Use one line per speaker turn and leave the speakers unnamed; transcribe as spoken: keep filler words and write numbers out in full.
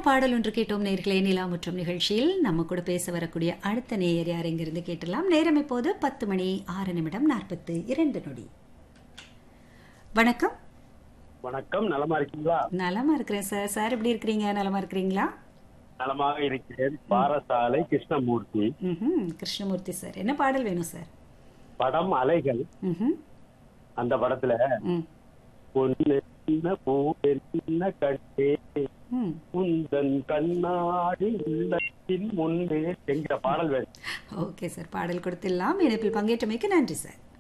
பாடல் ஒன்று கேட்டோம் நேர்களே. நிலா முற்றும் நிகழ்ச்சியில் நம்ம கூட பேச வரக்கூடிய அடுத்த நேயர் யார் எங்கிருந்து கேட்டலாம். நேரம் இப்போது பத்து மணி ஆறு நிமிடம் நாற்பத்தி இரண்டு நொடி. வணக்கம்.
வணக்கம். நலமா இருக்கீங்களா?
நலமா இருக்கிறேன் சார். சார் எப்படி இருக்கிறீங்க? நலமா இருக்கிறீங்களா?
நலமாக இருக்கிறேன். பாரசாலை கிருஷ்ணமூர்த்தி.
ம்ஹும். கிருஷ்ணமூர்த்தி சார், என்ன பாடல் வேணும் சார்?
படம் அலைகள்.
ம்ஹும்.
அந்த படத்துல
ம்.
பொண்ணு என்ன பூ என்ன கண்டே
ம்.
உந்தன் கண்ணாடி உள்ளத்தின் முன்னே என்கிற பாடல் வேணும்.
ஓகே சார், பாடல் கொடுத்துடலாம். இணைப்பில் பங்கேற்றமைக்கு நன்றி சார்.